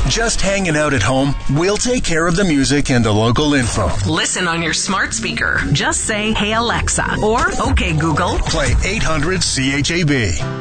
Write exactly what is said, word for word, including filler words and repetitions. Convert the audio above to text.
Just hanging out at home? We'll take care of the music and the local info. Listen on your smart speaker. Just say, "Hey Alexa," or "Okay Google." Play eight hundred C H A B.